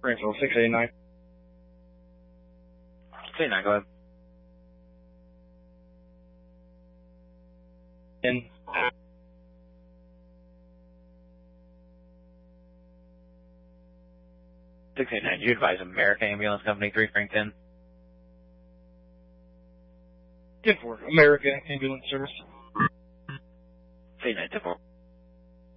Greenville, 689. 689, go ahead. In. 689, you advise American Ambulance Company, 3 Frankton. 10-4, America Ambulance Service. 689, 10-4.